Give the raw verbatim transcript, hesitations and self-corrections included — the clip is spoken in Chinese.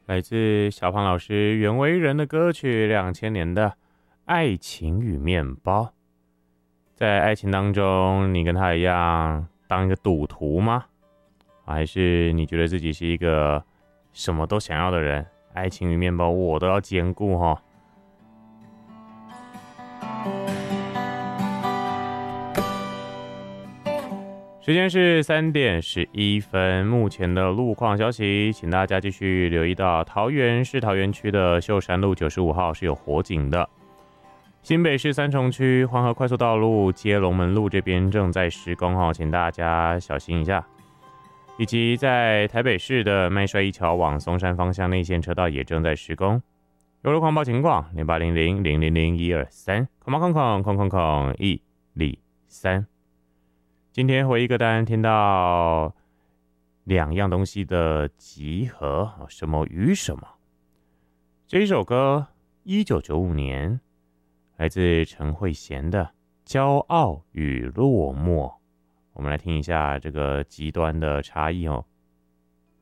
来自小胖老师袁惟仁的歌曲，两千年的《爱情与面包》。在爱情当中，你跟他一样当一个赌徒吗？还是你觉得自己是一个什么都想要的人？爱情与面包我都要兼顾齁。时间是三点十一分，目前的路况消息，请大家继续留意到桃园市桃园区的秀山路九十五号是有火警的。新北市三重区黄河快速道路接龙门路这边正在施工哦，请大家小心一下。以及在台北市的麦帅一桥往松山方向内线车道也正在施工。有路况报情况零八零零零零零一二三空空空空空空一里三。今天回忆歌单听到两样东西的集合，什么与什么。这一首歌一九九五年来自陈慧娴的《骄傲与落寞》，我们来听一下这个极端的差异哦。